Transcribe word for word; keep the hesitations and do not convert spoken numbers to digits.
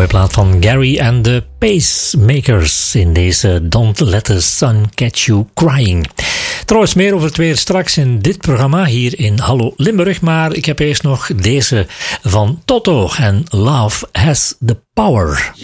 Mooie plaat van Gary and the Pacemakers in deze Don't Let the Sun Catch You Crying. Trouwens, meer over het weer straks in dit programma hier in Hallo Limburg. Maar ik heb eerst nog deze van Toto en Love Has the Power.